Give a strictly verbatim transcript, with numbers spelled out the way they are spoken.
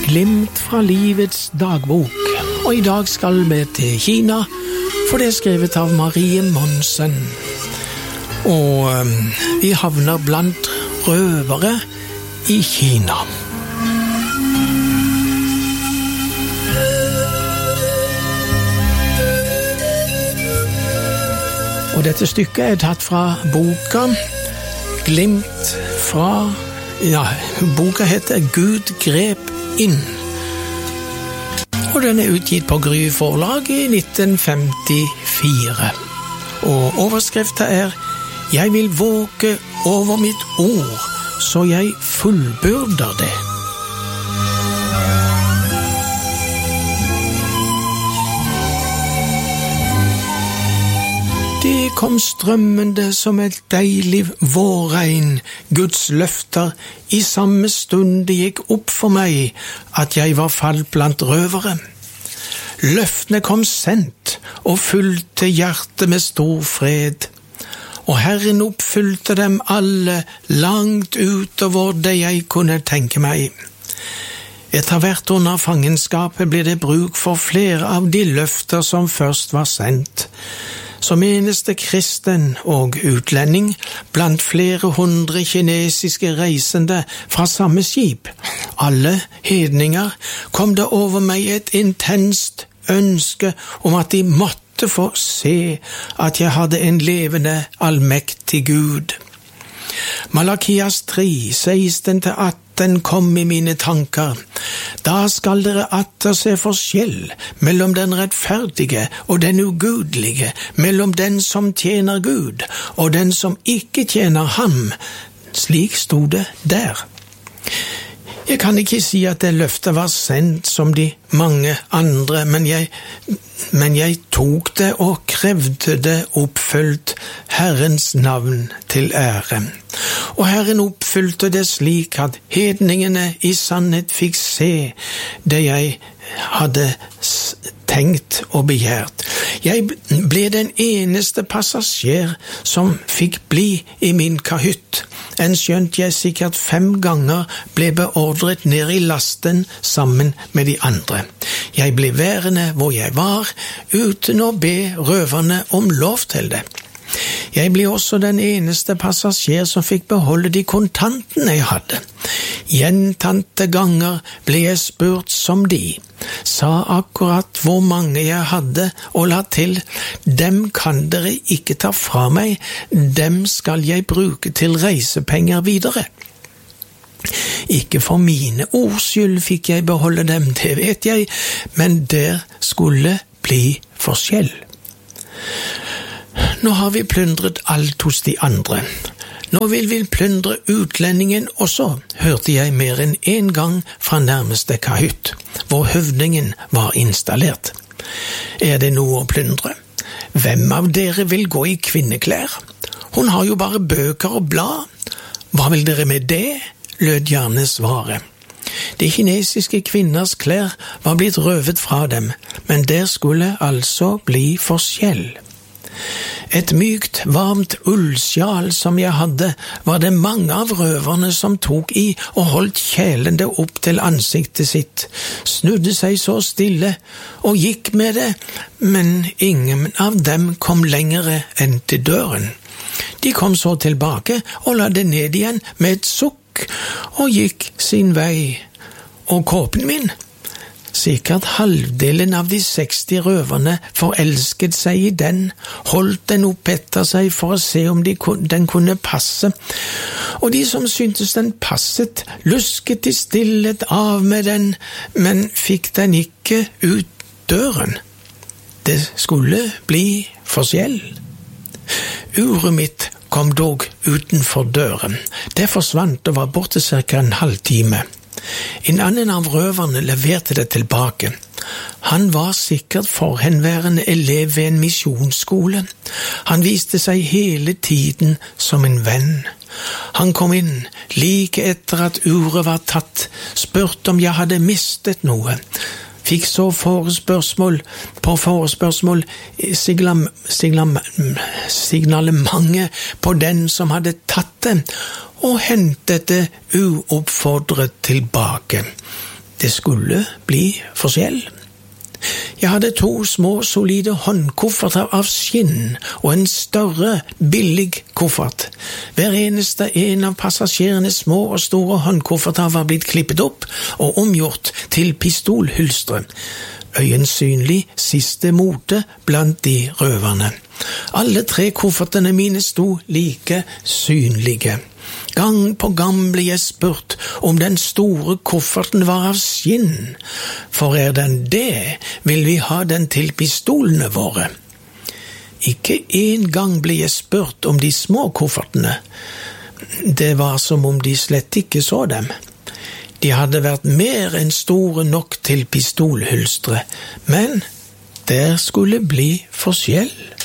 Glimt fra livets dagbok. Og i dag skal vi til Kina, for det er skrevet av Marie Monsen. Og um, vi havner blant røvere i Kina. Og dette stykket er tatt fra boka Glimt fra, ja, boka heter Gud grep inn. Og den er utgitt på Gry forlag i nitten femtifire. Og overskriften er Jeg vil våke over mitt ord, så jeg fullbyrder det. Det kom strømmende som et deilig vårregn, Guds løfter, i samme stund det gikk opp for meg at jeg var falt blant røvere. Løftene kom sendt og fylte hjertet med stor fred, og Herren oppfylte dem alle langt utover det jeg kunne tenke meg. Etter hvert under fangenskapet ble det bruk for flere av de løfter som først var sendt. Som eneste kristen og utlending blant flere hundre kinesiske reisende fra samme skip, alle hedninger, kom det over meg et intenst ønske om at de måtte få se at jeg hadde en levende, allmektig Gud. Malakias tre, seksten til atten kom i mine tanker. Da skal dere atter se forskjell mellom den rettferdige og den ugudelige, mellom den som tjener Gud og den som ikke tjener ham. Slik stod det der. Jeg kan ikke si at det løftet var sendt som de mange andre, men jeg, men jeg tok det og krevde det oppfylt Herrens navn til ære. Og Herren oppfylte det slik at hedningene i sannhet fikk se det jeg hadde tenkt og begjært. Jeg ble den eneste passasjer som fikk bli i min kahytt, en skjønt jeg sikkert fem ganger ble beordret ned i lasten sammen med de andre. Jeg ble værende hvor jeg var, uten å be røverne om lov til det. Jeg ble også den eneste passasjer som fikk beholde de kontantene jeg hadde. Gjentatte ganger ble jeg spurt som de, sa akkurat hvor mange jeg hadde og la til, dem kan dere ikke ta fra meg, dem skal jeg bruke til reisepenger videre. Ikke for mine ords skyld fikk jeg beholde dem, det vet jeg, men der skulle bli forskjell. Nå har vi plyndret alt hos de andre. Nå vil vi plyndre utlendingen også, hørte jeg mer enn en gang fra nærmeste kahytt, hvor høvdingen var installert. Er det noe å plyndre? Hvem av dere vil gå i kvinneklær? Hun har jo bare bøker og blad. Hva vil dere med det? Lød gjerne svaret. De kinesiske kvinners klær var blitt røvet fra dem, men der skulle altså bli forskjell. Et mykt, varmt ullsjal som jeg hadde, var det mange av røverne som tok i og holdt kjælende opp til ansiktet sitt, snudde seg så stille og gikk med det, men ingen av dem kom lengre enn til døren. De kom så tilbake og la det ned igjen med et sukk og gikk sin vei. Og kåpen min? Sikkert halvdelen av de seksti røverne forelsket seg i den, holdt den opp etter seg for å se om de, den kunne passe. Og de som syntes den passet, lusket i stillhet av med den, men fikk den ikke ut døren. Det skulle bli forskjell. Uret mitt kom dog utenfor døren. Det forsvant og var borte cirka en halvtime. En annen av røverne leverte det tilbake. Han var sikkert forhenværende elev ved en misjonsskole. Han viste seg hele tiden som en venn. Han kom inn like etter at uret var tatt, spurte om jeg hadde mistet noe. Fikk så forespørsmål på forespørsmål signalement på den som hadde tatt det, og hentet det uoppfordret tilbake. Det skulle bli forskjell. Jeg hadde to små, solide håndkofferter av skinn og en større, billig koffert. Hver eneste en av passasjerenes små og store håndkofferter var blitt klippet opp og omgjort til pistolhylstre. Øyensynlig siste mote blant de røverne. Alle tre koffertene mine sto like synlige. Gang på gang ble jeg spurt om den store kofferten var av skinn. For er den det, vil vi ha den til pistolene våre. Ikke en gang ble jeg spurt om de små koffertene. Det var som om de slett ikke så dem. De hadde vært mer enn store nok til pistolhylstre, men der skulle bli forskjell.